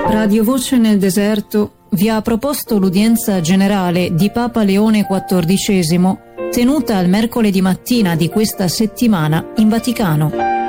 Radio Voce nel Deserto vi ha proposto l'udienza generale di Papa Leone XIV, tenuta il mercoledì mattina di questa settimana in Vaticano.